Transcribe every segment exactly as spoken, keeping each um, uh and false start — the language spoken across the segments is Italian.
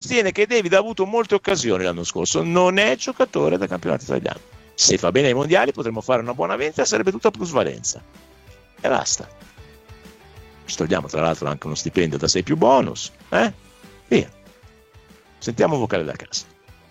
sostiene che David ha avuto molte occasioni l'anno scorso, non è giocatore da campionato italiano. Se fa bene ai mondiali potremmo fare una buona vendita, sarebbe tutta plusvalenza. E basta. Ci togliamo tra l'altro anche uno stipendio da sei più bonus. Eh? Via. Sentiamo un vocale da casa.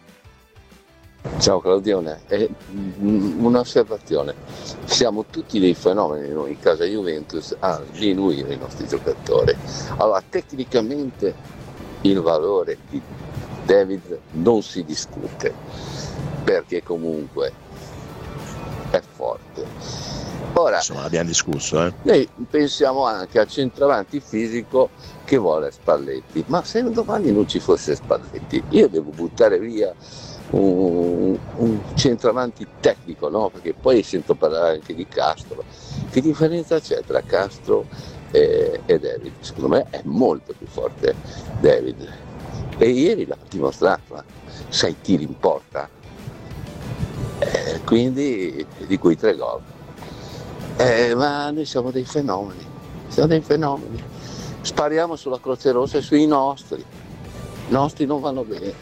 Ciao Claudione, è un'osservazione. Siamo tutti dei fenomeni noi in casa Juventus a sminuire i nostri giocatori. Allora, tecnicamente il valore di David non si discute, perché comunque è forte. Ora, insomma, abbiamo discusso, eh? Noi pensiamo anche al centravanti fisico che vuole Spalletti, ma se domani non ci fosse Spalletti, io devo buttare via un, un centravanti tecnico, no? Perché poi sento parlare anche di Castro. Che differenza c'è tra Castro e, e David? Secondo me è molto più forte David. E ieri l'ha dimostrato, sei tiri in porta. Eh, quindi di quei tre gol. Eh, ma noi siamo dei fenomeni, siamo dei fenomeni. Spariamo sulla Croce Rossa e sui nostri. I nostri non vanno bene.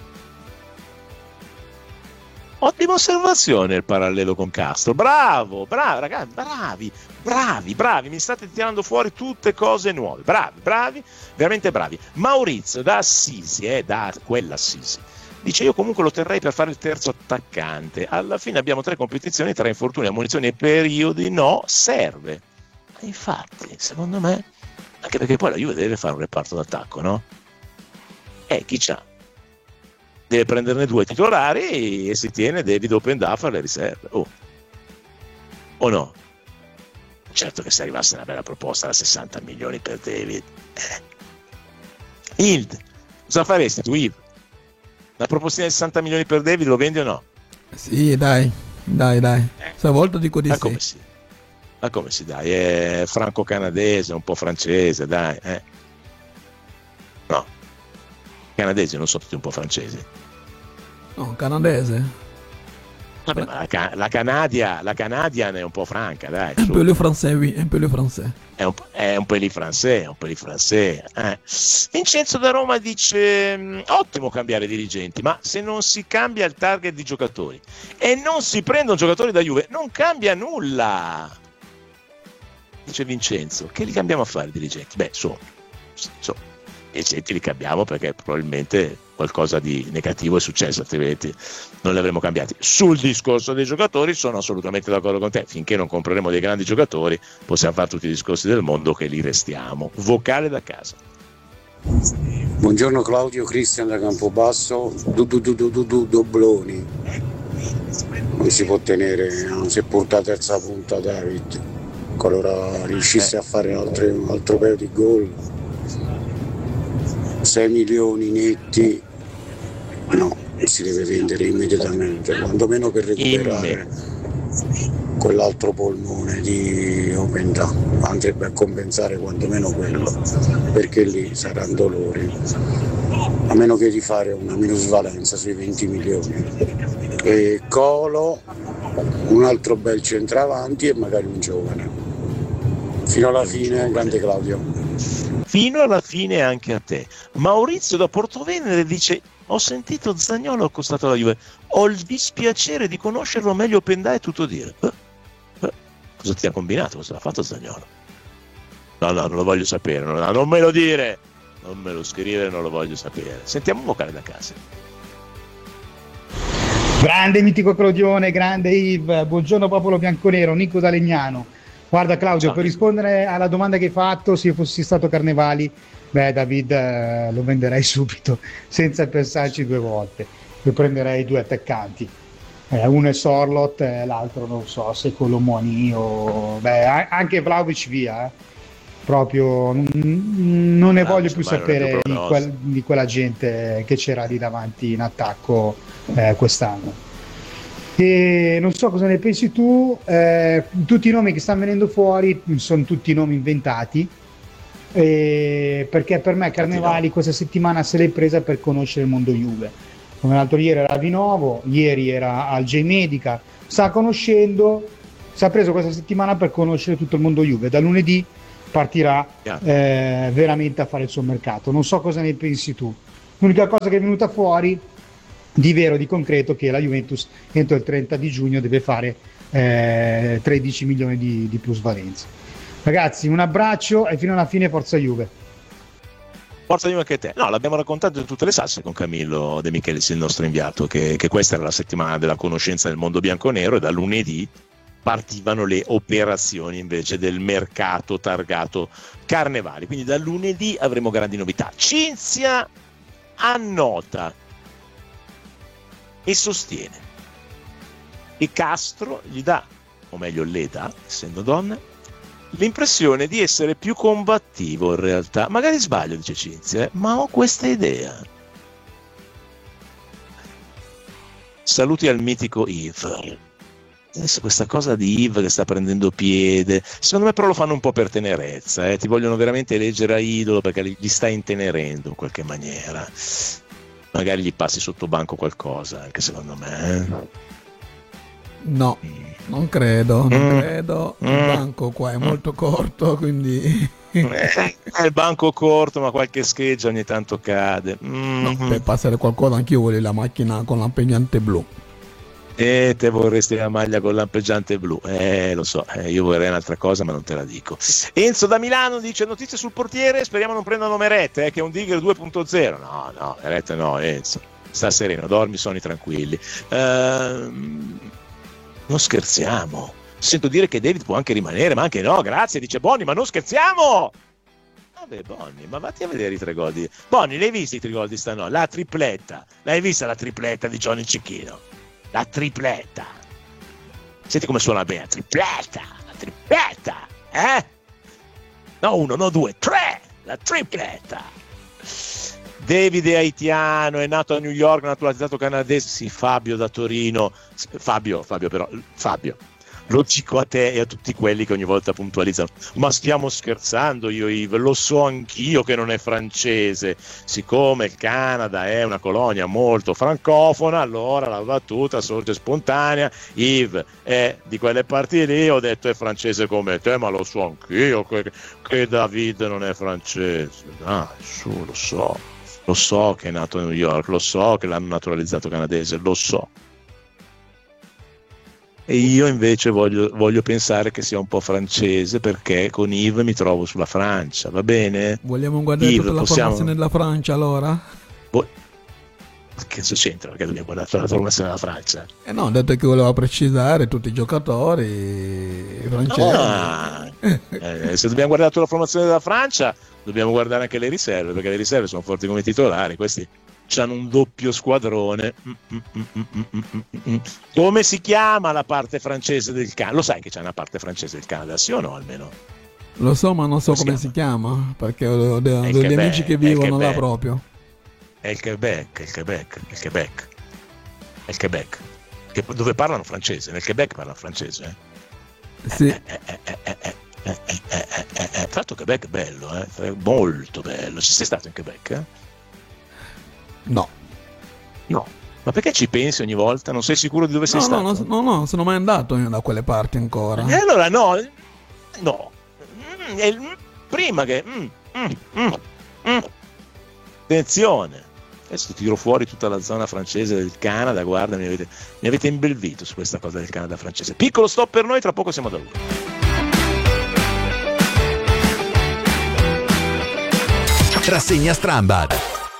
Ottima osservazione il parallelo con Castro. Bravo, bravo ragazzi, bravi, bravi, bravi. Mi state tirando fuori tutte cose nuove. Bravi, bravi, veramente bravi. Maurizio da Assisi, eh, da quella Assisi. Dice: io comunque lo terrei per fare il terzo attaccante. Alla fine abbiamo tre competizioni, tre infortuni, ammonizioni e periodi. No, serve. E infatti, secondo me, anche perché poi la Juve deve fare un reparto d'attacco, no? Eh, chi c'ha? Deve prenderne due titolari e si tiene David Open Duff alle riserve. Oh. O no? Certo che se arrivasse una bella proposta da sessanta milioni per David. Eh. Hild, cosa faresti tu, Hild? Una propostina di sessanta milioni per David lo vendi o no? Sì, dai, dai, dai. Eh. Stavolta dico di Ma sì. come si? Ma come si dai? È franco-canadese, un po' francese, dai. Eh. No. I canadesi non sono tutti un po' francesi. No, canadese. Vabbè, ma la, ca- la Canadia, la Canadian è un po' franca, dai. Un su. peu le français, oui, un peu le français. È un, è un pelì francese, è un pelì francese. Eh. Vincenzo da Roma dice: mh, ottimo cambiare dirigenti, ma se non si cambia il target di giocatori e non si prendono giocatori da Juve, non cambia nulla. Dice Vincenzo: che li cambiamo a fare i dirigenti? Beh, sono, sono e senti li cambiamo perché probabilmente qualcosa di negativo è successo, altrimenti non li avremmo cambiati. Sul discorso dei giocatori sono assolutamente d'accordo con te, finché non compreremo dei grandi giocatori possiamo fare tutti i discorsi del mondo che li restiamo. Vocale da casa. Buongiorno Claudio, Cristian da Campobasso. Du, du, du, du, du, du, Dobloni non si può tenere, non si è portata terza punta David, qualora riuscisse a fare altre, un altro paio di gol. sei milioni netti, no, si deve vendere immediatamente, quantomeno per recuperare quell'altro polmone di Open Duff, andrebbe a compensare quantomeno quello, perché lì saranno dolori, a meno che di fare una minusvalenza sui venti milioni. E Colo, un altro bel centravanti e magari un giovane. Fino alla fine, grande Claudio. Fino alla fine anche a te. Maurizio da Portovenere dice: ho sentito Zaniolo accostato alla Juve, ho il dispiacere di conoscerlo meglio. Pendà è tutto dire. Eh, eh, cosa ti ha combinato? Cosa l'ha fatto Zaniolo? No, no, non lo voglio sapere, no, no, non me lo dire, non me lo scrivere, non lo voglio sapere. Sentiamo un vocale da casa. Grande mitico Claudione, grande Yves, buongiorno popolo bianconero, Nico da Legnano. Guarda Claudio, Ciao. Per rispondere alla domanda che hai fatto, se io fossi stato Carnevali, beh David eh, lo venderei subito, senza pensarci due volte. Io prenderei due attaccanti, eh, uno è Sorlot, eh, l'altro non so se Colomoni o... Beh, a- anche Vlahovic via, eh. Proprio n- non ne Ah, voglio più insomma, non è più sapere di, pronostico. quel- di quella gente che c'era lì davanti in attacco eh, quest'anno. E non so cosa ne pensi tu, eh, tutti i nomi che stanno venendo fuori sono tutti nomi inventati, eh, perché per me Carnevali no. questa settimana se l'è presa per conoscere il mondo Juve. Come l'altro ieri era a Vinovo, ieri era al J-Medica, sta conoscendo, si è preso questa settimana per conoscere tutto il mondo Juve. Da lunedì Ah. partirà. eh, veramente a fare il suo mercato. Non so cosa ne pensi tu. L'unica cosa che è venuta fuori di vero, di concreto, che la Juventus entro il trenta di giugno deve fare eh, tredici milioni di, di plusvalenza. Ragazzi, un abbraccio e fino alla fine forza Juve. Forza Juve anche te. No, l'abbiamo raccontato in tutte le salse con Camillo De Michelis, il nostro inviato, che, che questa era la settimana della conoscenza del mondo bianconero e da lunedì partivano le operazioni invece del mercato targato Carnevali. Quindi da lunedì avremo grandi novità. Cinzia annota e sostiene che Castro gli dà, o meglio le dà, essendo donna, l'impressione di essere più combattivo in realtà. Magari sbaglio, dice Cinzia, eh, ma ho questa idea. Saluti al mitico Yves. Adesso questa cosa di Yves che sta prendendo piede, secondo me però lo fanno un po' per tenerezza, eh? Ti vogliono veramente eleggere a idolo perché li sta intenerendo in qualche maniera. Magari gli passi sotto banco qualcosa, anche secondo me. Eh? No, non credo, non Mm. credo. Il Mm. banco qua è molto corto, quindi Eh, è il banco corto, ma qualche scheggia ogni tanto cade. Mm. no, per passare qualcosa anch'io voglio la macchina con lampeggiante blu. E te vorresti la maglia con lampeggiante blu? Eh, lo so, eh, io vorrei un'altra cosa, ma non te la dico. Enzo da Milano dice: notizie sul portiere, speriamo non prendano Meret, eh, che è un Digger due punto zero. No, no, Meret no, Enzo. Sta sereno, dormi, sonni tranquilli. Ehm, non scherziamo. Sento dire che David può anche rimanere, ma anche no, grazie, dice Bonni, ma non scherziamo! Vabbè, Bonni, ma vatti a vedere i tre gol di... Bonni, l'hai visti i tre gol di stanotte? La tripletta. L'hai vista la tripletta di Johnny Cecchino? La tripletta. Senti come suona bene, la tripletta, la tripletta, eh? No uno, no due, tre, la tripletta. David è haitiano, è nato a New York, naturalizzato canadese. Sì, Fabio da Torino. Fabio, Fabio però, Fabio. Lo dico a te e a tutti quelli che ogni volta puntualizzano. Ma stiamo scherzando, io Yves, lo so anch'io che non è francese. Siccome il Canada è una colonia molto francofona, allora la battuta sorge spontanea. Yves è di quelle parti lì, ho detto è francese come te, ma lo so anch'io che, che David non è francese. Dai, su, lo so. Lo so che è nato a New York, lo so che l'hanno naturalizzato canadese, lo so. E io invece voglio, voglio pensare che sia un po' francese, perché con Yves mi trovo sulla Francia, va bene? Vogliamo guardare Yves, tutta la possiamo... formazione della Francia allora? Bo- che cosa c'entra? Perché dobbiamo guardare tutta la formazione della Francia? Eh no, ho detto che voleva precisare tutti i giocatori francesi. Ah, eh, se dobbiamo guardare tutta la formazione della Francia, dobbiamo guardare anche le riserve, perché le riserve sono forti come titolari, questi c'hanno un doppio squadrone. Mm, mm, mm, mm, mm, mm, mm. Come si chiama la parte francese del Canada? Lo sai che c'è una parte francese del Canada, sì o no almeno? Lo so, ma non so Come come si si chiama, perché ho, ho degli Quebec, amici che è il vivono là Quebec. proprio. È il Quebec, è il Quebec, è il Quebec, è il Quebec. Che, dove parlano francese? Nel Quebec parlano francese. Eh? Sì, Eh, eh, eh, eh, eh, eh, eh, eh, eh, eh. Tra l'altro Quebec è bello, eh? Molto bello. Ci sei stato in Quebec? Eh? no. No. Ma perché ci pensi ogni volta? Non sei sicuro di dove sei No, stato? no, no, no, no, sono mai andato io da quelle parti ancora. E allora no, no. Mm, è il- prima che... mm, mm, mm, mm. Attenzione. Adesso tiro fuori tutta la zona francese del Canada, guarda, mi avete, mi avete imbelvito su questa cosa del Canada francese. Piccolo stop per noi, tra poco siamo da lui. Rassegna Strambad.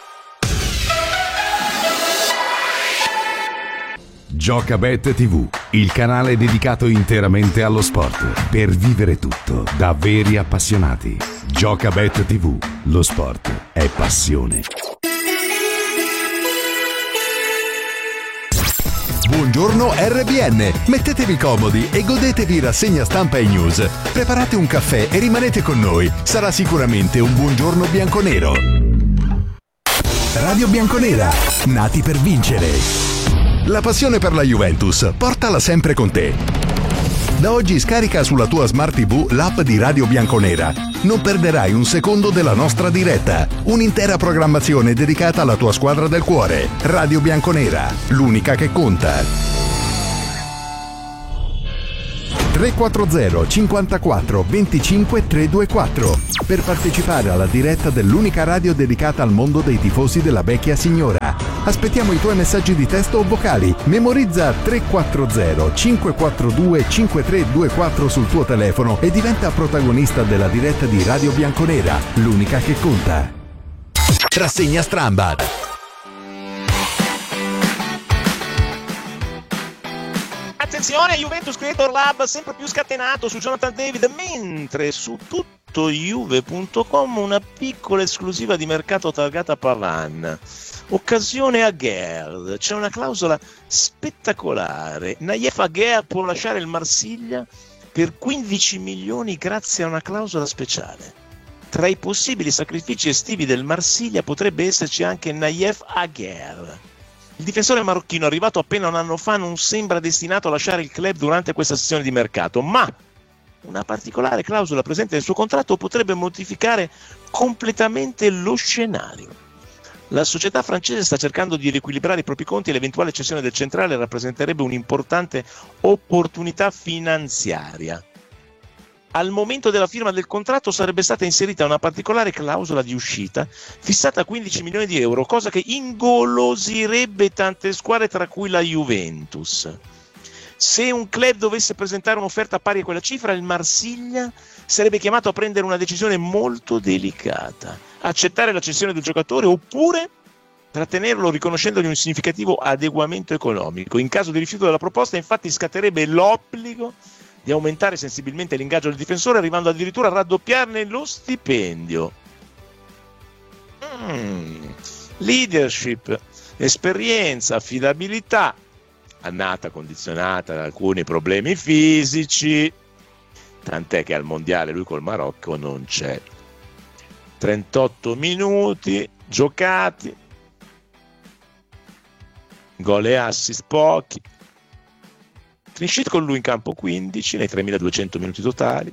Giocabet tivù, il canale dedicato interamente allo sport, per vivere tutto da veri appassionati. Giocabet tivù, lo sport è passione. Buongiorno R B N, mettetevi comodi e godetevi rassegna stampa e news. Preparate un caffè e rimanete con noi, sarà sicuramente un buongiorno bianconero. Radio Bianconera, nati per vincere. La passione per la Juventus, portala sempre con te. Da oggi scarica sulla tua Smart tivù l'app di Radio Bianconera. Non perderai un secondo della nostra diretta. Un'intera programmazione dedicata alla tua squadra del cuore. Radio Bianconera, l'unica che conta. tre quattro zero cinquantaquattro venticinque trecentoventiquattro per partecipare alla diretta dell'unica radio dedicata al mondo dei tifosi della vecchia signora. Aspettiamo i tuoi messaggi di testo o vocali. Memorizza tre quattro zero cinque quattro due cinque tre due quattro sul tuo telefono e diventa protagonista della diretta di Radio Bianconera, l'unica che conta. Rassegna Strambad. Attenzione, Juventus Creator Lab sempre più scatenato su Jonathan David, mentre su tutto juve punto com una piccola esclusiva di mercato targata Pavan. Occasione Aguerd, c'è una clausola spettacolare. Nayef Aguerd può lasciare il Marsiglia per quindici milioni grazie a una clausola speciale. Tra i possibili sacrifici estivi del Marsiglia potrebbe esserci anche Nayef Aguerd. Il difensore marocchino, arrivato appena un anno fa, non sembra destinato a lasciare il club durante questa sessione di mercato, ma una particolare clausola presente nel suo contratto potrebbe modificare completamente lo scenario. La società francese sta cercando di riequilibrare i propri conti e l'eventuale cessione del centrale rappresenterebbe un'importante opportunità finanziaria. Al momento della firma del contratto sarebbe stata inserita una particolare clausola di uscita fissata a quindici milioni di euro, cosa che ingolosirebbe tante squadre tra cui la Juventus. Se un club dovesse presentare un'offerta pari a quella cifra, il Marsiglia sarebbe chiamato a prendere una decisione molto delicata: accettare la cessione del giocatore oppure trattenerlo riconoscendogli un significativo adeguamento economico. In caso di rifiuto della proposta, infatti, scatterebbe l'obbligo di aumentare sensibilmente l'ingaggio del difensore, arrivando addirittura a raddoppiarne lo stipendio. Mm. Leadership, esperienza, affidabilità, annata condizionata da alcuni problemi fisici, tant'è che al mondiale lui col Marocco non c'è. trentotto minuti giocati, gol e assist pochi. Clean sheet con lui in campo quindici nei tremiladuecento minuti totali.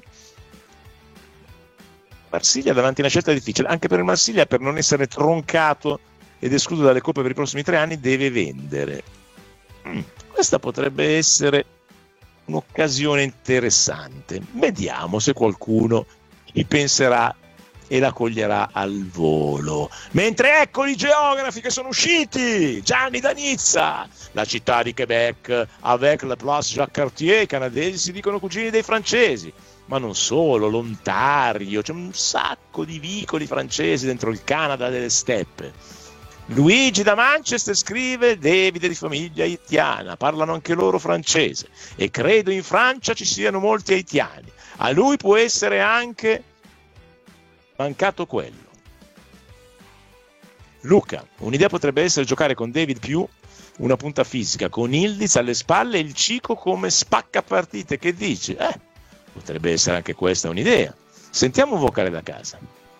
Marsiglia davanti a una scelta difficile, anche per il Marsiglia, per non essere troncato ed escluso dalle coppe per i prossimi tre anni, deve vendere. Mm, questa potrebbe essere un'occasione interessante. Vediamo se qualcuno ci penserà e la coglierà al volo. Mentre ecco i geografi che sono usciti. Gianni da Nizza, la città di Quebec, avec la place Jacques Cartier. I canadesi si dicono cugini dei francesi, ma non solo, l'Ontario, c'è un sacco di vicoli francesi dentro il Canada delle steppe. Luigi da Manchester scrive: David è di famiglia haitiana, parlano anche loro francese e credo in Francia ci siano molti haitiani. A lui può essere anche mancato quello. Luca, un'idea potrebbe essere giocare con David più una punta fisica, con Ildiz alle spalle e il Cico come spacca partite. Che dici? Eh, potrebbe essere anche questa un'idea. Sentiamo un vocale da casa.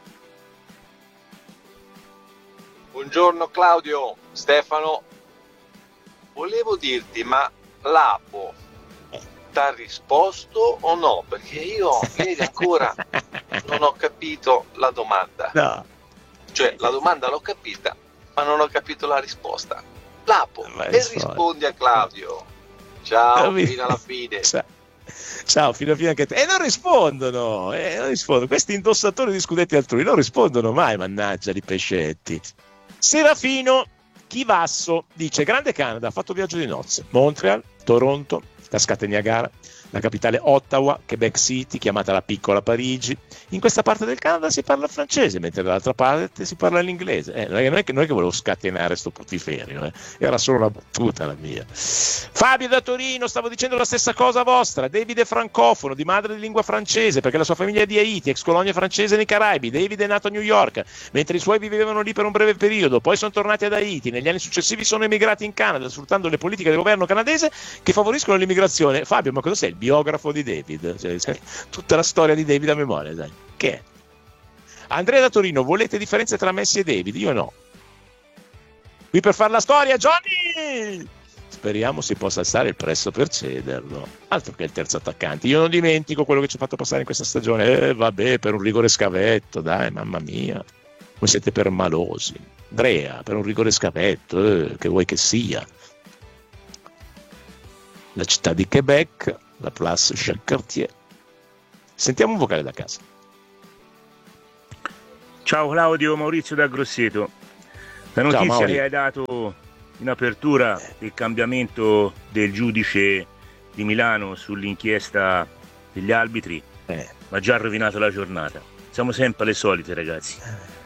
Buongiorno Claudio, Stefano, volevo dirti, ma Lapo t'ha risposto o no? Perché io ieri ancora non ho capito la domanda. No. Cioè, la domanda l'ho capita, ma non ho capito la risposta. Lapo, e rispondi a Claudio. Ciao, fino alla fine. Ciao, Ciao fino alla fine anche te. E non rispondono, eh, non rispondono. Questi indossatori di scudetti altrui non rispondono mai, mannaggia di pescetti. Serafino Chivasso dice: Grande Canada, ha fatto viaggio di nozze. Montreal, Toronto, Cascate Niagara, la capitale Ottawa, Quebec City, chiamata la piccola Parigi. In questa parte del Canada si parla francese, mentre dall'altra parte si parla l'inglese. Eh, non, è che, non è che volevo scatenare sto putiferio, eh. Era solo una battuta la mia. Fabio da Torino, stavo dicendo la stessa cosa vostra. David è francofono, di madre di lingua francese, perché la sua famiglia è di Haiti, ex colonia francese nei Caraibi. David è nato a New York, mentre i suoi vivevano lì per un breve periodo, poi sono tornati ad Haiti. Negli anni successivi sono emigrati in Canada, sfruttando le politiche del governo canadese che favoriscono l'immigrazione. Fabio, ma cosa sei? Il biografo di David? Cioè, tutta la storia di David a memoria, dai. Che è? Andrea da Torino, volete differenze tra Messi e David? Io no. Qui per fare la storia, Johnny! Speriamo si possa alzare il prezzo per cederlo. Altro che il terzo attaccante. Io non dimentico quello che ci ha fatto passare in questa stagione. Eh, vabbè, per un rigore scavetto, dai, mamma mia. Voi siete permalosi. Andrea, per un rigore scavetto, eh, che vuoi che sia. La città di Quebec, la Place Jacques Cartier. Sentiamo un vocale da casa. Ciao Claudio, Maurizio da Grosseto. La notizia che hai dato in apertura del cambiamento del giudice di Milano sull'inchiesta degli arbitri eh. mi ha già rovinato la giornata. Siamo sempre alle solite, ragazzi.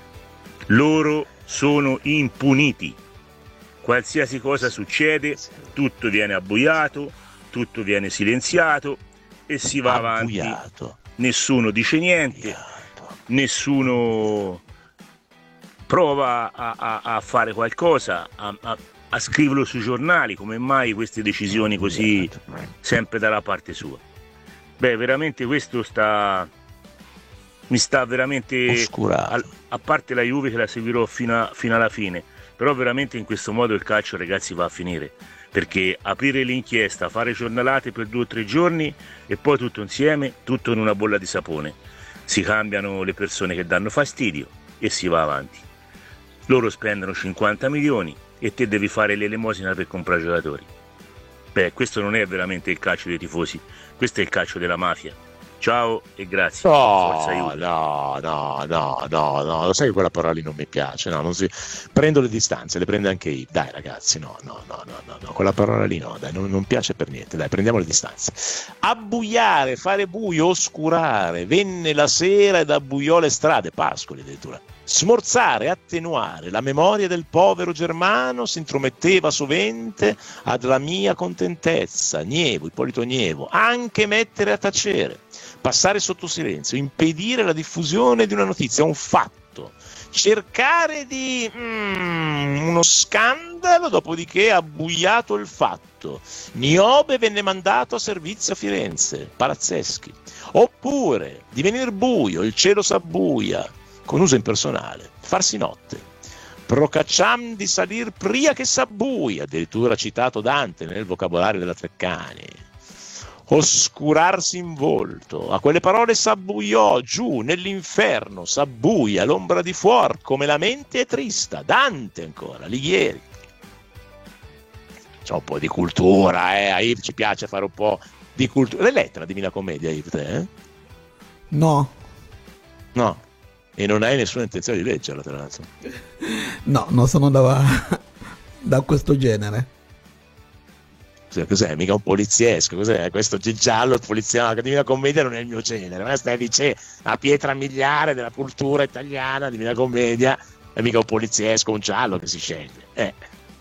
Loro sono impuniti. Qualsiasi cosa succede, tutto viene abbuiato, tutto viene silenziato e si va abbuiato. avanti. Nessuno dice niente, abbuiato. Nessuno prova a, a, a fare qualcosa, a, a, a scriverlo sui giornali. Come mai queste decisioni così sempre dalla parte sua? Beh, veramente questo sta mi sta veramente a, a parte la Juve che la seguirò fino, a, fino alla fine, però veramente in questo modo il calcio, ragazzi, va a finire, perché aprire l'inchiesta, fare giornalate per due o tre giorni e poi tutto insieme, tutto in una bolla di sapone, si cambiano le persone che danno fastidio e si va avanti. Loro spendono cinquanta milioni e te devi fare l'elemosina per comprare giocatori. Beh, questo non è veramente il calcio dei tifosi, questo è il calcio della mafia. Ciao e grazie. No, Forza Juve. no, no, no, no, no, lo sai che quella parola lì non mi piace, no, non si... prendo le distanze, le prende anche io, dai ragazzi, no, no, no, no, no, no. Quella parola lì no, dai, non, non piace per niente, dai, prendiamo le distanze. Abbuiare, fare buio, oscurare, venne la sera ed abbuiò le strade, Pascoli addirittura. Smorzare, attenuare la memoria del povero Germano si intrometteva sovente ad la mia contentezza, Nievo, Ippolito Nievo, anche mettere a tacere, passare sotto silenzio, impedire la diffusione di una notizia, un fatto, cercare di mm, uno scandalo, dopodiché abbuiato il fatto. Niobe venne mandato a servizio a Firenze, Palazzeschi. Oppure di venir buio, il cielo s'abbuia, con uso impersonale, farsi notte. Procacciam di salir pria che s'abbuia, addirittura citato Dante nel vocabolario della Treccani. Oscurarsi in volto, a quelle parole s'abbuiò giù nell'inferno, s'abbuia l'ombra di fuor, come la mente è trista, Dante ancora, Alighieri. C'è un po' di cultura, eh, a Yves ci piace fare un po' di cultura. L'hai letta la Divina Commedia, Yves, te, eh? No. No. E non hai nessuna intenzione di leggerla, tra l'altro? No, non sono da, da questo genere. Cos'è? Mica un poliziesco, cos'è? Questo giallo poliziano, la Divina Commedia non è il mio genere, ma stai dice la pietra miliare della cultura italiana, Divina Commedia, è mica un poliziesco, un giallo che si sceglie. Eh.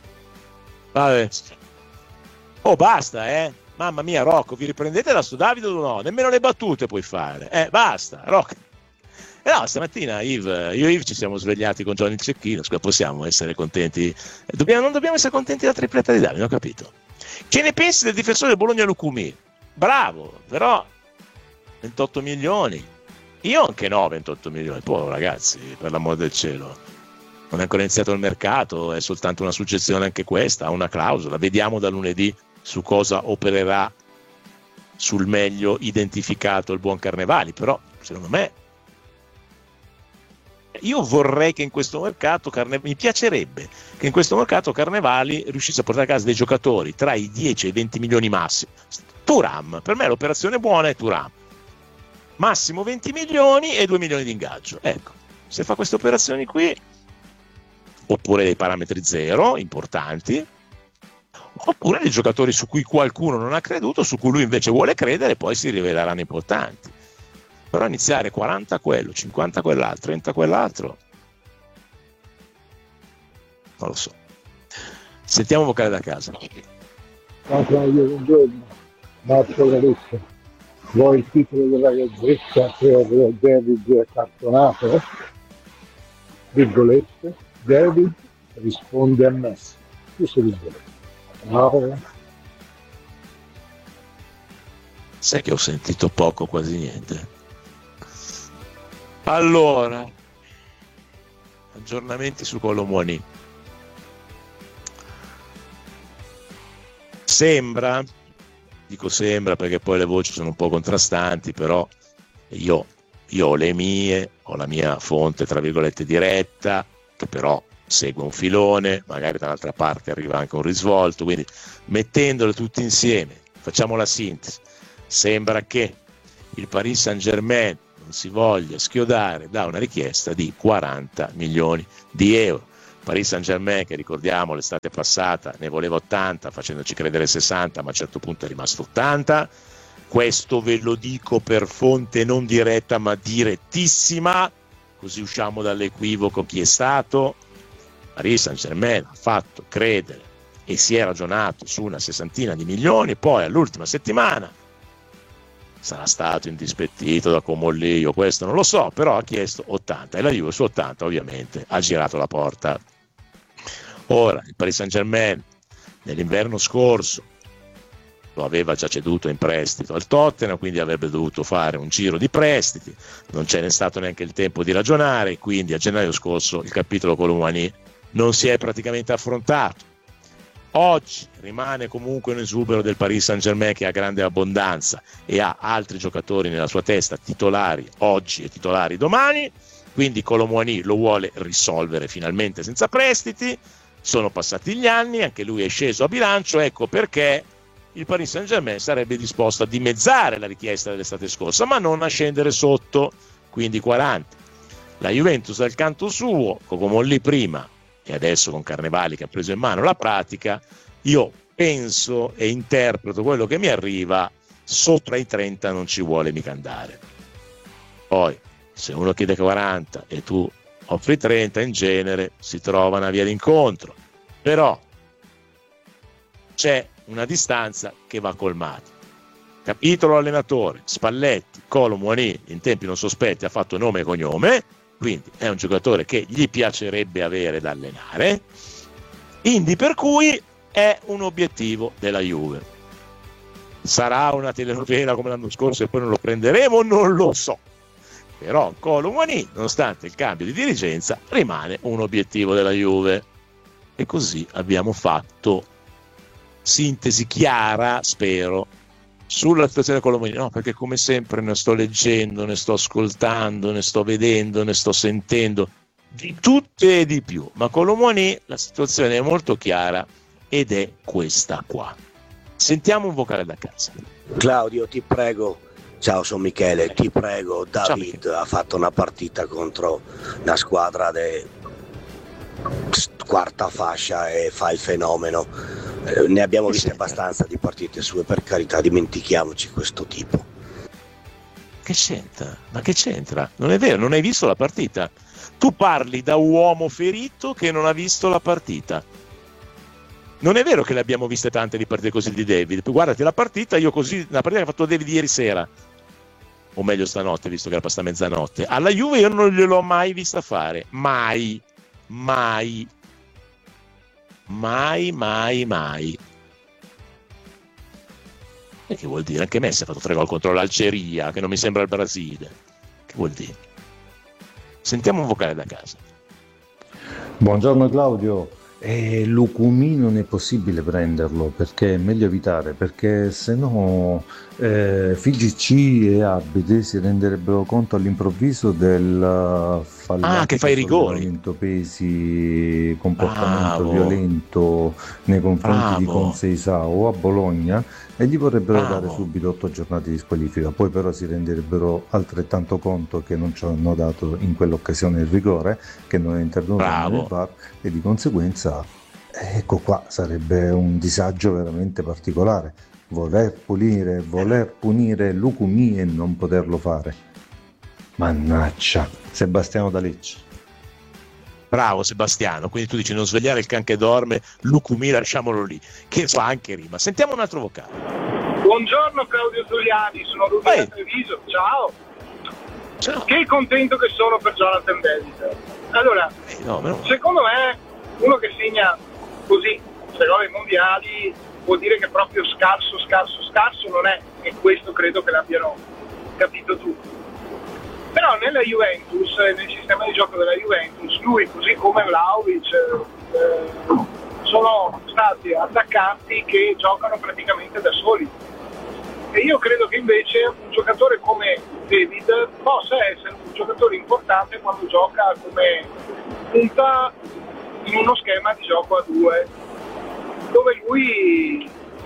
Vabbè. Oh, basta, eh! Mamma mia, Rocco, vi riprendete da sto Davide o no? Nemmeno le battute puoi fare. Eh, basta, Rocco. Eh no, stamattina Yves, io e Yves ci siamo svegliati con Johnny il Cecchino, possiamo essere contenti, dobbiamo, non dobbiamo essere contenti della tripletta di Davide, ho capito. Che ne pensi del difensore del Bologna Lucumi? Bravo, però ventotto milioni, io anche no, ventotto milioni, poi ragazzi, per l'amor del cielo, non è ancora iniziato il mercato, è soltanto una suggestione anche questa, ha una clausola, vediamo da lunedì su cosa opererà sul meglio identificato il buon Carnevali, però secondo me io vorrei che in questo mercato Carne... mi piacerebbe che in questo mercato Carnevali riuscisse a portare a casa dei giocatori tra i dieci e i venti milioni massimi. Thuram, per me l'operazione buona è Thuram, massimo venti milioni e due milioni di ingaggio. Ecco, se fa queste operazioni qui, oppure dei parametri zero importanti, oppure dei giocatori su cui qualcuno non ha creduto, su cui lui invece vuole credere, poi si riveleranno importanti. Però iniziare quaranta quello, cinquanta quell'altro, trenta quell'altro, non lo so. Sentiamo un vocale da casa. Ciao Claudio, buongiorno. Marco Galetta. Vuoi il titolo della gazzetta per David cartonato? Virgolette. David risponde a Messi. Questo virgolette. Ciao. Sai che ho sentito poco, quasi niente. Allora, aggiornamenti su Colomoni. Sembra, dico sembra perché poi le voci sono un po' contrastanti, però io, io ho le mie, ho la mia fonte tra virgolette diretta, che però segue un filone, magari dall'altra parte arriva anche un risvolto, quindi mettendole tutte insieme, facciamo la sintesi. sembra che il Paris Saint-Germain non si voglia schiodare da una richiesta di quaranta milioni di euro. Paris Saint-Germain, che ricordiamo l'estate passata ne voleva ottanta, facendoci credere sessanta, ma a un certo punto è rimasto ottanta. Questo ve lo dico per fonte non diretta ma direttissima, così usciamo dall'equivoco chi è stato. Paris Saint-Germain ha fatto credere e si è ragionato su una sessantina di milioni, poi all'ultima settimana sarà stato indispettito da Comolli, io questo non lo so, però ha chiesto ottanta e la Juve su ottanta ovviamente ha girato la porta. Ora il Paris Saint-Germain nell'inverno scorso lo aveva già ceduto in prestito al Tottenham, quindi avrebbe dovuto fare un giro di prestiti, non ce n'è stato neanche il tempo di ragionare, quindi a gennaio scorso il capitolo Colomouani non si è praticamente affrontato. Oggi rimane comunque un esubero del Paris Saint-Germain che ha grande abbondanza e ha altri giocatori nella sua testa, titolari oggi e titolari domani, quindi Colomouani lo vuole risolvere finalmente senza prestiti. Sono passati gli anni, anche lui è sceso a bilancio, ecco perché il Paris Saint-Germain sarebbe disposto a dimezzare la richiesta dell'estate scorsa, ma non a scendere sotto, quindi quaranta. La Juventus dal canto suo, con Comolli prima e adesso con Carnevali che ha preso in mano la pratica, io penso e interpreto quello che mi arriva, sopra i trenta non ci vuole mica andare. Poi se uno chiede quaranta e tu offri trenta, in genere si trova una via d'incontro, però c'è una distanza che va colmata. Capitolo allenatore, Spalletti, Colomouani in tempi non sospetti ha fatto nome e cognome, quindi è un giocatore che gli piacerebbe avere da allenare, quindi per cui è un obiettivo della Juve. Sarà una telenovela come l'anno scorso e poi non lo prenderemo? Non lo so, però Colomouani, nonostante il cambio di dirigenza, rimane un obiettivo della Juve. E così abbiamo fatto sintesi chiara, spero, sulla situazione Colomouani. No, perché come sempre ne sto leggendo, ne sto ascoltando, ne sto vedendo, ne sto sentendo di tutte e di più, ma Colomouani la situazione è molto chiara ed è questa qua. Sentiamo un vocale da casa. Claudio, ti prego, ciao, sono Michele, ti prego, David ha fatto una partita contro una squadra di quarta fascia e fa il fenomeno. Eh, ne abbiamo viste abbastanza di partite sue, per carità, dimentichiamoci questo tipo. Che c'entra? Ma che c'entra? Non è vero, non hai visto la partita. Tu parli da uomo ferito che non ha visto la partita. Non è vero che le abbiamo viste tante di partite così di David. Guardati la partita, io così, la partita che ha fatto David ieri sera, o meglio stanotte, visto che era passata mezzanotte, alla Juve io non gliel'ho mai vista fare. Mai. Mai. Mai, mai, mai. E che vuol dire? Anche Messi ha fatto tre gol contro l'Algeria, che non mi sembra il Brasile. Che vuol dire? Sentiamo un vocale da casa. Buongiorno Claudio. E Lucumi non è possibile prenderlo, perché è meglio evitare, perché se no eh, F G C e Arbitri si renderebbero conto all'improvviso del fallimento, ah, che fa i rigori, pesi, comportamento Bravo. violento nei confronti Bravo. di Conceição a Bologna, e gli vorrebbero Bravo. dare subito otto giornate di squalifica. Poi però si renderebbero altrettanto conto che non ci hanno dato in quell'occasione il rigore, che non è intervenuto nel V A R, e di conseguenza ecco qua, sarebbe un disagio veramente particolare voler punire, voler punire Lucumi e non poterlo fare. Mannaggia. Sebastiano da Lecce. Bravo Sebastiano, quindi tu dici non svegliare il can che dorme, Lucumi lasciamolo lì, che fa anche rima. Sentiamo un altro vocale. Buongiorno Claudio Giuliani, sono Rudy da Treviso, ciao. Ciao. Che contento che sono per Jonathan David. Allora, eh, no, no. secondo me uno che segna così sei gol ai mondiali vuol dire che proprio scarso, scarso, scarso non è, e questo credo che l'abbiano capito tutti. Però nella Juventus, nel sistema di gioco della Juventus, lui così come Vlahovic eh, sono stati attaccanti che giocano praticamente da soli. E io credo che invece un giocatore come David possa essere un giocatore importante quando gioca come punta in uno schema di gioco a due, dove lui è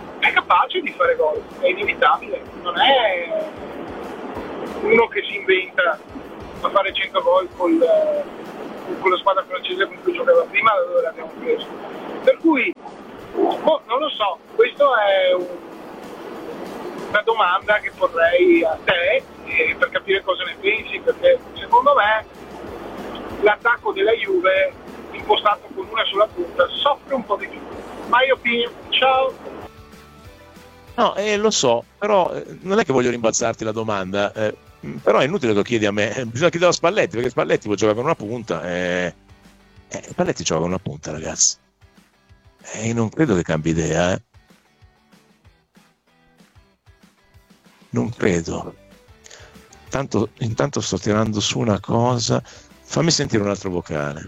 capace di fare gol, è inevitabile, non è uno che si inventa a fare cento gol col, con la squadra francese con cui giocava prima, da dove l'abbiamo preso. Per cui, boh, non lo so, questo è un, una domanda che porrei a te eh, per capire cosa ne pensi, perché secondo me l'attacco della Juve impostato con una sola punta soffre un po' di più. My opinion, ciao. No, eh, lo so, però eh, non è che voglio rimbalzarti la domanda, eh, però è inutile che lo chiedi a me, eh, bisogna chiedere a Spalletti, perché Spalletti può giocare con una punta, eh, eh, Spalletti gioca con una punta, ragazzi, e eh, non credo che cambi idea, eh. Non credo. Tanto, intanto sto tirando su una cosa, fammi sentire un altro vocale.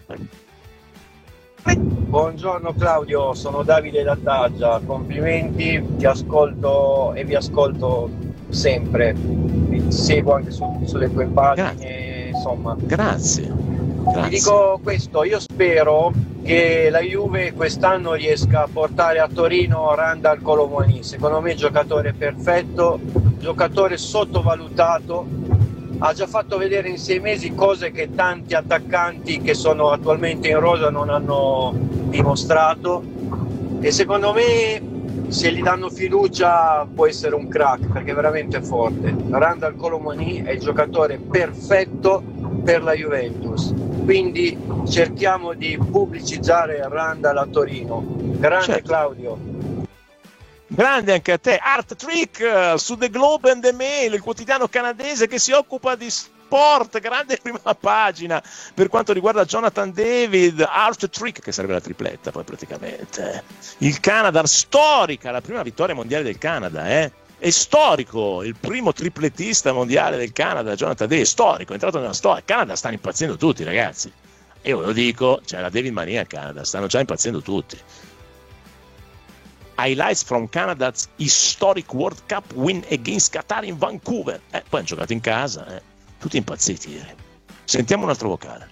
Buongiorno Claudio, sono Davide da Taggia, complimenti, ti ascolto e vi ascolto sempre, vi seguo anche su, sulle tue pagine, grazie. Insomma. Grazie. Grazie. Ti dico questo, io spero che la Juve quest'anno riesca a portare a Torino Randal Kolo Muani, secondo me giocatore perfetto, giocatore sottovalutato. Ha già fatto vedere in sei mesi cose che tanti attaccanti che sono attualmente in rosa non hanno dimostrato e secondo me se gli danno fiducia può essere un crack perché è veramente forte. Randal Kolo Muani è il giocatore perfetto per la Juventus, quindi cerchiamo di pubblicizzare Randal a Torino. Grande, certo. Claudio. Grande anche a te. Art Trick uh, su The Globe and the Mail, il quotidiano canadese che si occupa di sport, grande prima pagina per quanto riguarda Jonathan David. Art Trick, che sarebbe la tripletta poi praticamente, il Canada, storica, la prima vittoria mondiale del Canada, eh? È storico, il primo triplettista mondiale del Canada, Jonathan David, storico, è entrato nella storia. Il Canada stanno impazzendo tutti, ragazzi, io ve lo dico, c'è la David Mania in Canada, stanno già impazzendo tutti. Highlights from Canada's historic World Cup win against Qatar in Vancouver. Eh, poi hanno giocato in casa, eh. Tutti impazziti ieri. Sentiamo un altro vocale.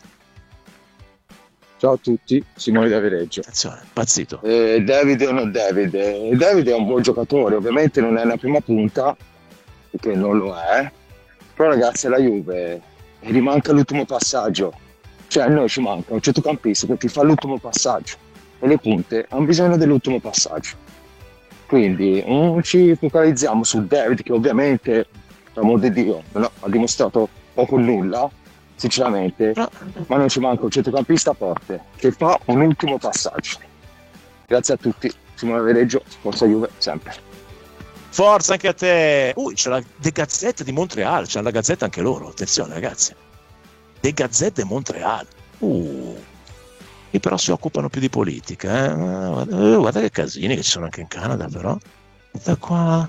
Ciao a tutti, Simone da Viareggio. Attenzione, impazzito. Eh, David o non David? Eh, David è un buon giocatore, ovviamente non è la prima punta, perché non lo è, però ragazzi la Juve gli manca l'ultimo passaggio. Cioè a noi ci manca un centrocampista che ti fa l'ultimo passaggio e le punte hanno bisogno dell'ultimo passaggio. Quindi non ci focalizziamo su David che ovviamente, per amor di Dio, no, ha dimostrato poco o nulla, sinceramente, no. Ma non ci manca un centrocampista forte che fa un ultimo passaggio. Grazie a tutti, Simone Viareggio, forza Juve sempre. Forza anche a te. Uh, c'è la The Gazette di Montreal, c'è la Gazzetta anche loro, attenzione ragazzi. The Gazette di Montreal. Uh. E però si occupano più di politica, eh? guarda, guarda che casini che ci sono anche in Canada, però da qua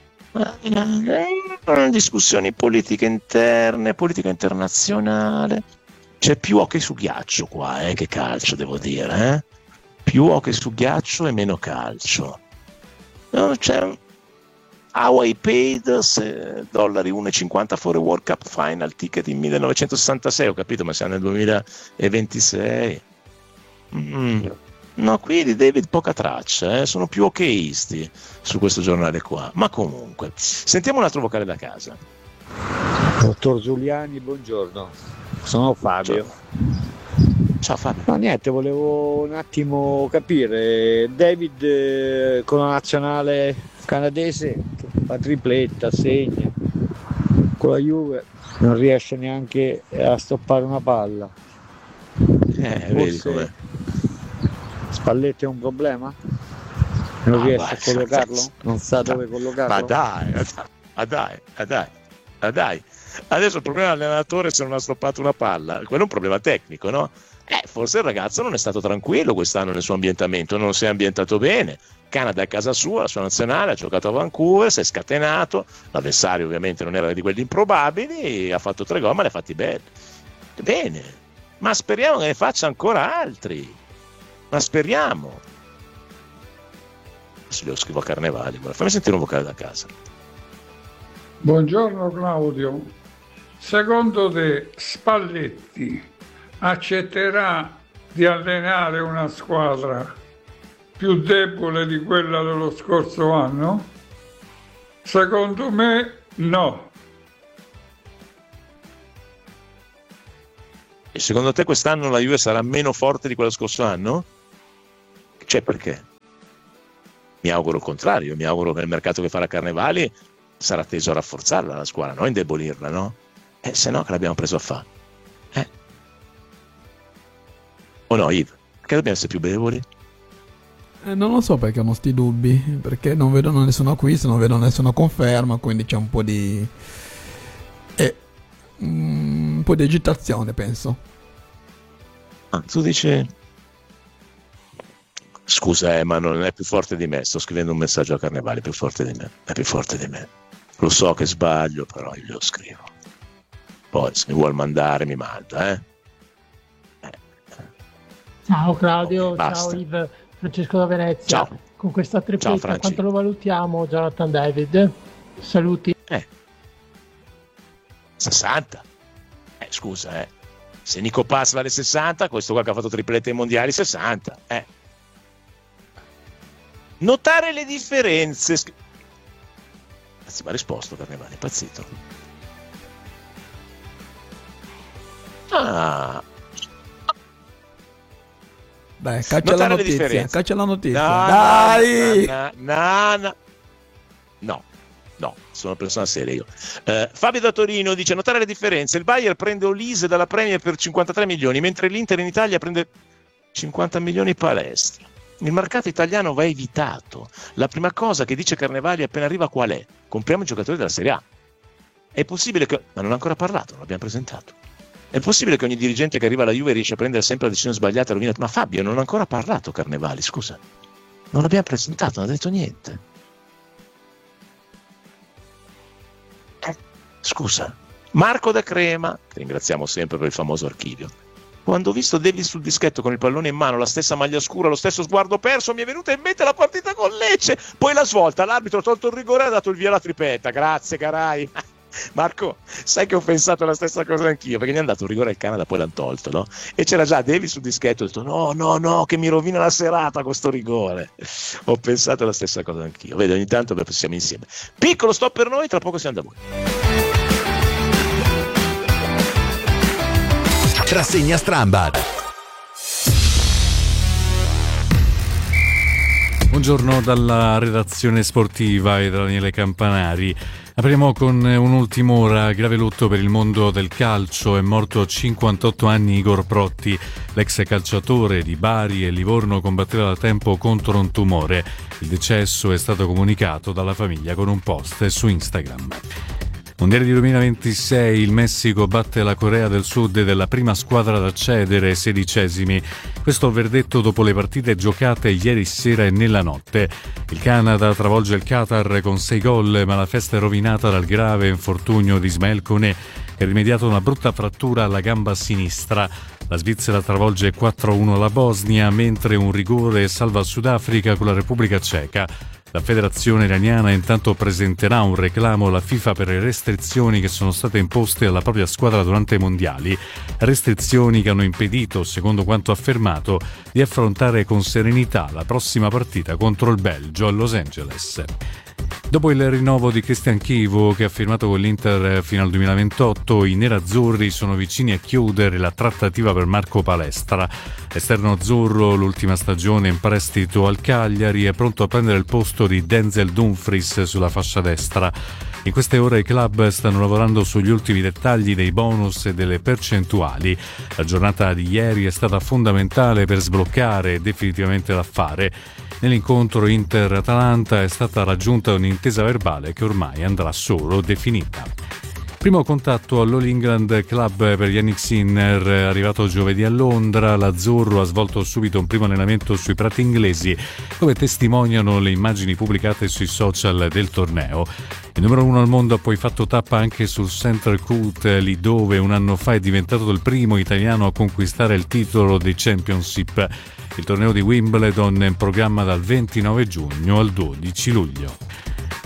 eh, discussioni politiche interne, politica internazionale, c'è più hockey su ghiaccio qua eh, che calcio, devo dire, eh? Più hockey su ghiaccio e meno calcio. No, c'è Hawaii paid dollari uno e cinquanta for a World Cup Final ticket in millenovecentosessantasei, ho capito, ma siamo nel duemilaventisei. Mm. No, qui di David poca traccia, eh? Sono più hockeyisti su questo giornale qua, ma comunque sentiamo un altro vocale da casa. Dottor Giuliani, buongiorno, sono Fabio. Ciao, Ciao Fabio. No, niente, volevo un attimo capire, David eh, con la nazionale canadese fa tripletta, segna, con la Juve non riesce neanche a stoppare una palla. Eh, vedi com'è. Spalletti è un problema? Non ah, riesce vai, a collocarlo? Vai, non sa dove collocarlo? Ma dai, ma dai, ma dai, ma dai. Adesso il problema dell'allenatore se non ha stoppato una palla, quello è un problema tecnico, no? Eh, forse il ragazzo non è stato tranquillo quest'anno nel suo ambientamento, non si è ambientato bene. Canada è a casa sua, la sua nazionale, ha giocato a Vancouver, si è scatenato, l'avversario ovviamente non era di quelli improbabili, ha fatto tre gol ma li ha fatti bene. Bene, ma speriamo che ne faccia ancora altri. Ma speriamo. Adesso glielo scrivo a Carnevali, ma fammi sentire un vocale da casa. Buongiorno Claudio. Secondo te Spalletti accetterà di allenare una squadra più debole di quella dello scorso anno? Secondo me no. E secondo te quest'anno la Juve sarà meno forte di quello scorso anno? Cioè, perché? Mi auguro il contrario, mi auguro che il mercato che farà Carnevali sarà teso a rafforzarla la squadra, non indebolirla, no? Eh, se no che l'abbiamo preso a fare? Eh? O no, Yves? Perché dobbiamo essere più deboli? Eh, non lo so perché hanno sti dubbi, perché non vedono nessuno acquisto, non vedono nessuna conferma, quindi c'è un po' di eh, un po' di agitazione, penso. Ah, tu dici scusa, eh, ma non è più forte di me, sto scrivendo un messaggio a Carnevali, è più forte di me, è più forte di me. Lo so che sbaglio, però io lo scrivo. Poi se mi vuol mandare mi manda, eh. Ciao Claudio, Okay, ciao Yves, Francesco da Venezia. Ciao. Con questa tripletta Ciao, quanto lo valutiamo, Jonathan David? Saluti. Eh. sessanta. Eh, scusa, eh. Se Nico Paz vale sessanta, questo qua che ha fatto triplette ai mondiali sessanta, eh. Notare le differenze. Anzi, mi ha risposto Carnevali, impazzito. Ah. Dai, caccia Notare la le notizia, differenze. caccia la notizia. No, Dai! No, no, no, no, no, sono una persona seria io. Eh, Fabio da Torino dice: notare le differenze. Il Bayern prende Olise dalla Premier per cinquantatré milioni, mentre l'Inter in Italia prende cinquanta milioni Palestra. Il mercato italiano va evitato. La prima cosa che dice Carnevali appena arriva qual è? Compriamo i giocatori della Serie A. È possibile che... Ma non ha ancora parlato, non l'abbiamo presentato. È possibile che ogni dirigente che arriva alla Juve riesce a prendere sempre la decisione sbagliata e rovina... Ma Fabio, non ha ancora parlato Carnevali, scusa. Non l'abbiamo presentato, non ha detto niente. Eh, scusa. Marco da Crema, che ringraziamo sempre per il famoso archivio. Quando ho visto Davis sul dischetto con il pallone in mano, la stessa maglia scura, lo stesso sguardo perso, mi è venuta in mente la partita con Lecce. Poi la svolta, l'arbitro ha tolto il rigore e ha dato il via alla tripletta. Grazie, carai. Marco, sai che ho pensato la stessa cosa anch'io, perché gli hanno dato un rigore al Canada, poi l'hanno tolto, no? E c'era già Davis sul dischetto, ho detto no, no, no, che mi rovina la serata questo rigore. Ho pensato la stessa cosa anch'io. Vedi, ogni tanto beh, siamo insieme. Piccolo stop per noi, tra poco siamo da voi. Rassegna Strambad. Buongiorno dalla redazione sportiva e da Daniele Campanari. Apriamo con un'ultima grave lutto per il mondo del calcio. È morto a cinquantotto anni Igor Protti, l'ex calciatore di Bari e Livorno combatteva da tempo contro un tumore. Il decesso è stato comunicato dalla famiglia con un post su Instagram. Mondiale di duemilaventisei, il Messico batte la Corea del Sud della prima squadra ad accedere, sedicesimi. Questo il verdetto dopo le partite giocate ieri sera e nella notte. Il Canada travolge il Qatar con sei gol, ma la festa è rovinata dal grave infortunio di Ismael Koné, che ha rimediato una brutta frattura alla gamba sinistra. La Svizzera travolge quattro a uno la Bosnia, mentre un rigore salva il Sudafrica con la Repubblica Ceca. La federazione iraniana intanto presenterà un reclamo alla FIFA per le restrizioni che sono state imposte alla propria squadra durante i mondiali, restrizioni che hanno impedito, secondo quanto affermato, di affrontare con serenità la prossima partita contro il Belgio a Los Angeles. Dopo il rinnovo di Cristian Chivo, che ha firmato con l'Inter fino al duemilaventotto, i nerazzurri sono vicini a chiudere la trattativa per Marco Palestra. Esterno azzurro, l'ultima stagione in prestito al Cagliari, è pronto a prendere il posto di Denzel Dumfries sulla fascia destra. In queste ore i club stanno lavorando sugli ultimi dettagli dei bonus e delle percentuali. La giornata di ieri è stata fondamentale per sbloccare definitivamente l'affare. Nell'incontro Inter-Atalanta è stata raggiunta un'intesa verbale che ormai andrà solo definita. Primo contatto all'All England Club per Yannick Sinner, arrivato giovedì a Londra. L'Azzurro ha svolto subito un primo allenamento sui prati inglesi, come testimoniano le immagini pubblicate sui social del torneo. Il numero uno al mondo ha poi fatto tappa anche sul Central Court, lì dove un anno fa è diventato il primo italiano a conquistare il titolo dei Championship. Il torneo di Wimbledon è in programma dal ventinove giugno al dodici luglio.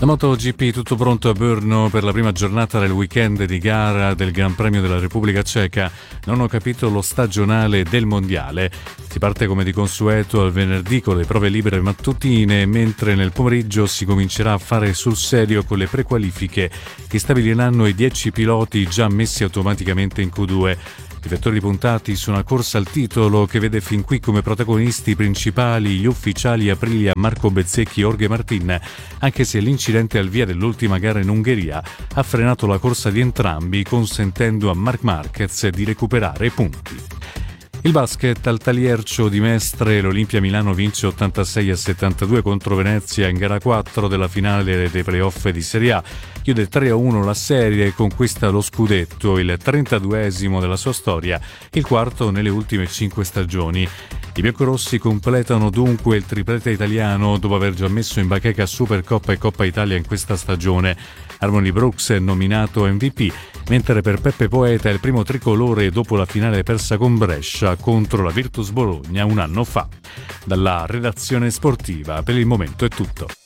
La MotoGP tutto pronto a Brno per la prima giornata del weekend di gara del Gran Premio della Repubblica Ceca, nono capitolo stagionale del mondiale. Si parte come di consueto al venerdì con le prove libere mattutine, mentre nel pomeriggio si comincerà a fare sul serio con le prequalifiche che stabiliranno i dieci piloti già messi automaticamente in Q due. I vettori puntati su una corsa al titolo che vede fin qui come protagonisti principali gli ufficiali Aprilia, Marco Bezzecchi e Jorge Martin, anche se l'incidente al via dell'ultima gara in Ungheria ha frenato la corsa di entrambi, consentendo a Marc Marquez di recuperare punti. Il basket al Taliercio di Mestre, l'Olimpia Milano vince ottantasei a settantadue contro Venezia in gara quattro della finale dei playoff di Serie A. Chiude tre a uno la serie e conquista lo scudetto, il trentaduesimo della sua storia, il quarto nelle ultime cinque stagioni. I biancorossi completano dunque il triplete italiano dopo aver già messo in bacheca Supercoppa e Coppa Italia in questa stagione. Harmony Brooks è nominato M V P, mentre per Peppe Poeta è il primo tricolore dopo la finale persa con Brescia contro la Virtus Bologna un anno fa. Dalla redazione sportiva per il momento è tutto.